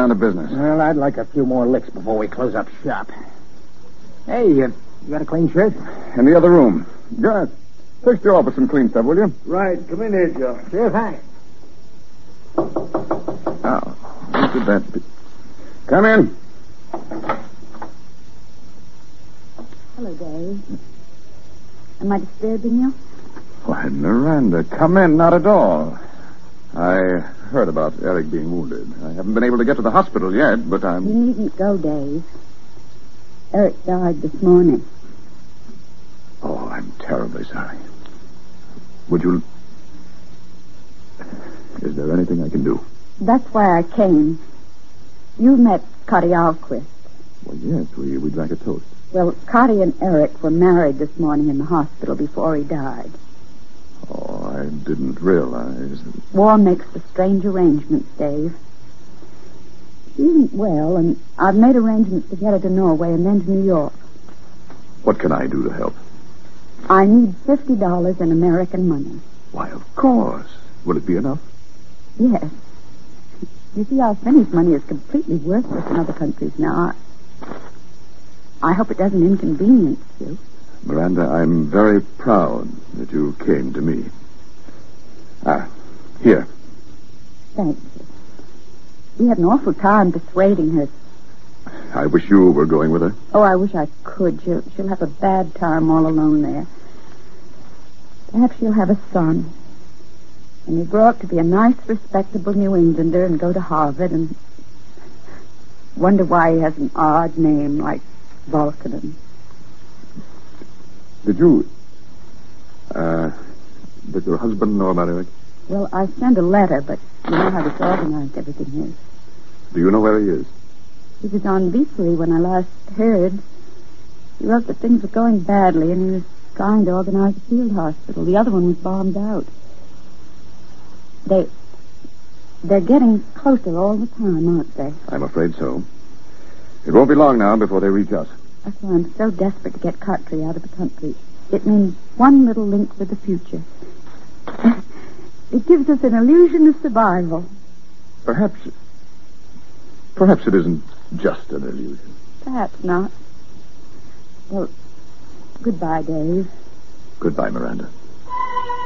down to business. Well, I'd like a few more licks before we close up shop. Hey, you got a clean shirt? In the other room. Good. Fix your office some clean stuff, will you? Right. Come in here, Joe. Sure, thanks. Oh, what could that be? Come in. Hello, Dave. Am I disturbing you? Why, Miranda, come in, not at all. I heard about Eric being wounded. I haven't been able to get to the hospital yet, but I'm... You needn't go, Dave. Eric died this morning. Oh, I'm terribly sorry. Would you... Is there anything I can do? That's why I came. You met Cotty Alquist. Well, yes, we drank a toast. Well, Cotty and Eric were married this morning in the hospital before he died. Oh, I didn't realize... War makes the strange arrangements, Dave. She isn't well, and I've made arrangements to get her to Norway and then to New York. What can I do to help? I need $50 in American money. Why, of course. Will it be enough? Yes. You see, our Finnish money is completely worthless in other countries now. I hope it doesn't inconvenience you. Miranda, I'm very proud that you came to me. Here. Thank you. We had an awful time persuading her. I wish you were going with her. Oh, I wish I could. She'll have a bad time all alone there. Perhaps she'll have a son. And he'll grow up to be a nice, respectable New Englander and go to Harvard and wonder why he has an odd name like Volkanen. Did you... did your husband know about Eric? Well, I sent a letter, but you know how disorganized everything is. Do you know where he is? He was on Beasley when I last heard. He wrote that things were going badly, and he was trying to organize a field hospital. The other one was bombed out. They're getting closer all the time, aren't they? I'm afraid so. It won't be long now before they reach us. That's why I'm so desperate to get Cartry out of the country. It means one little link with the future. It gives us an illusion of survival. Perhaps it isn't just an illusion. Perhaps not. Well, goodbye, Dave. Goodbye, Miranda.